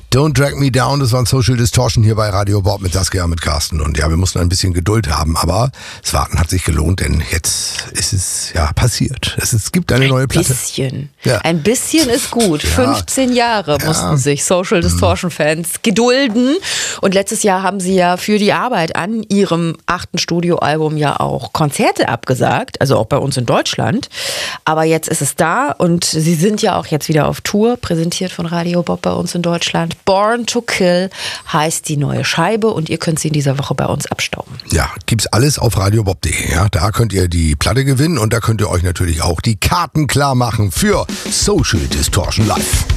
Don't Drag Me Down, das war ein Social Distortion hier bei Radio Bob mit Saskia, mit Carsten. Und ja, wir mussten ein bisschen Geduld haben, aber das Warten hat sich gelohnt, denn jetzt ist es ja passiert. Es gibt eine neue Platte. Ein bisschen ist gut. 15 Jahre mussten sich Social Distortion Fans gedulden. Und letztes Jahr haben sie ja für die Arbeit an ihrem 8. Studioalbum ja auch Konzerte abgesagt, also auch bei uns in Deutschland. Aber jetzt ist es da und sie sind ja auch jetzt wieder auf Tour, präsentiert von Radio Bob bei uns in Deutschland. Born to Kill heißt die neue Scheibe und ihr könnt sie in dieser Woche bei uns abstauben. Ja, gibt's alles auf radiobob.de. Ja, da könnt ihr die Platte gewinnen und da könnt ihr euch natürlich auch die Karten klar machen für Social Distortion Live.